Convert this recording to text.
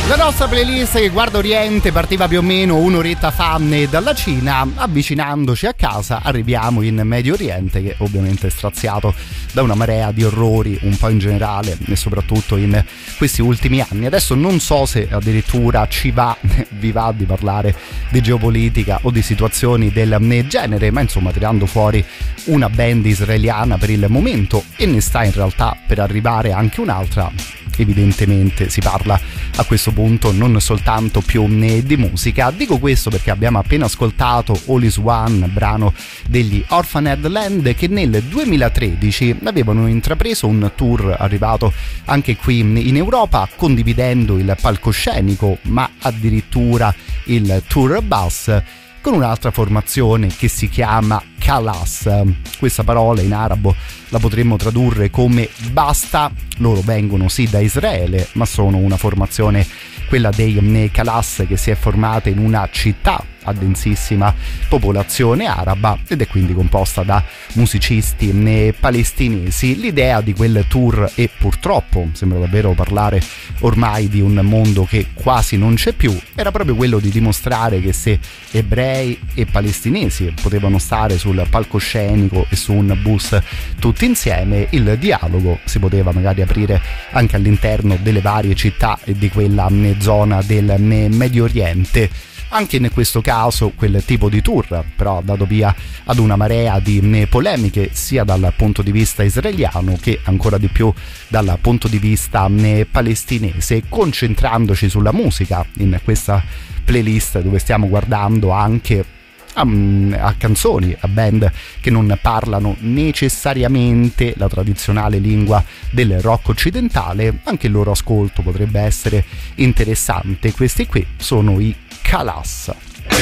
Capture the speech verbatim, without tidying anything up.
La nostra playlist che guarda Oriente partiva più o meno un'oretta fa dalla Cina. Avvicinandoci a casa arriviamo in Medio Oriente, che ovviamente è straziato da una marea di orrori un po' in generale e soprattutto in questi ultimi anni. Adesso non so se addirittura ci va, vi va di parlare di geopolitica o di situazioni del genere, ma insomma tirando fuori una band israeliana per il momento, e ne sta in realtà per arrivare anche un'altra. Evidentemente si parla a questo punto non soltanto più di musica. Dico questo perché abbiamo appena ascoltato All Is One, brano degli Orphaned Land, che nel duemilatredici avevano intrapreso un tour arrivato anche qui in Europa, condividendo il palcoscenico ma addirittura il tour bus con un'altra formazione che si chiama Kalas. Questa parola in arabo la potremmo tradurre come basta. Loro vengono sì da Israele, ma sono una formazione, quella dei Kalas, che si è formata in una città a densissima popolazione araba ed è quindi composta da musicisti palestinesi. L'idea di quel tour, e purtroppo sembra davvero parlare ormai di un mondo che quasi non c'è più, era proprio quello di dimostrare che se ebrei e palestinesi potevano stare sul palcoscenico e su un bus tutti insieme, il dialogo si poteva magari aprire anche all'interno delle varie città e di quella zona del Medio Oriente. Anche in questo caso quel tipo di tour però ha dato via ad una marea di polemiche, sia dal punto di vista israeliano che ancora di più dal punto di vista palestinese. Concentrandoci sulla musica in questa playlist, dove stiamo guardando anche a, a canzoni, a band che non parlano necessariamente la tradizionale lingua del rock occidentale, anche il loro ascolto potrebbe essere interessante. Questi qui sono i Kalas.